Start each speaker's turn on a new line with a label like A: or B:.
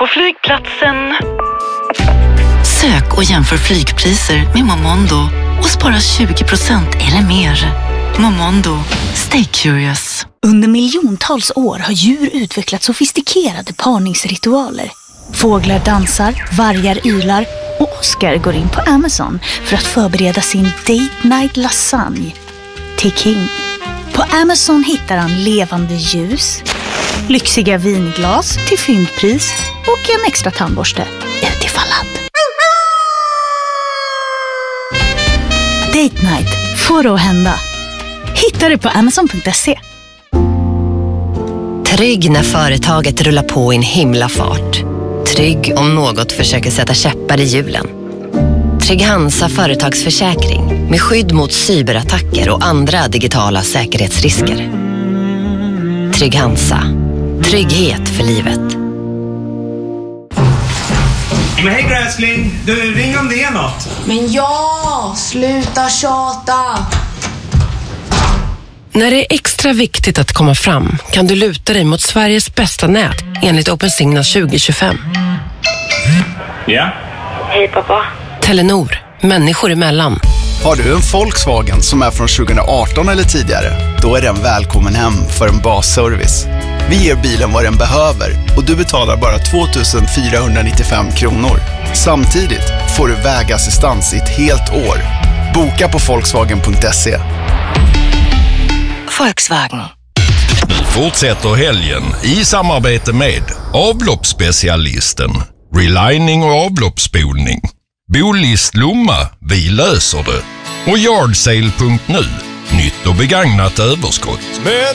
A: på flygplatsen.
B: Sök och jämför flygpriser med Momondo och spara 20% eller mer. Momondo. Stay curious.
C: Under miljontals år har djur utvecklat sofistikerade parningsritualer. Fåglar dansar, vargar ylar och Oscar går in på Amazon för att förbereda sin date night lasagne till King. På Amazon hittar han levande ljus, lyxiga vinglas till fyndpris och en extra tandborste utifall att. Date night får det att hända. Hittar du på Amazon.se.
D: Trygg när företaget rullar på i en himla fart. Trygg om något försöker sätta käppar i hjulen. Trygg Hansa företagsförsäkring med skydd mot cyberattacker och andra digitala säkerhetsrisker. Trygg Hansa. Trygghet för livet.
E: Men hej gräsling, du ring om det är något.
F: Men ja, sluta tjata.
G: När det är extra viktigt att komma fram kan du luta dig mot Sveriges bästa nät enligt OpenSignal 2025.
E: Ja?
F: Hej pappa.
G: Telenor, människor emellan.
H: Har du en Volkswagen som är från 2018 eller tidigare? Då är den välkommen hem för en basservice. Vi ger bilen vad den behöver och du betalar bara 2 495 kronor. Samtidigt får du vägassistans i ett helt år. Boka på Volkswagen.se.
D: Volkswagen.
I: Nu fortsätter helgen i samarbete med avloppsspecialisten, relining och avloppsspolning. Bolist Lomma, vi löser det. Och Yardsale.nu, nytt och begagnat överskott.
J: Med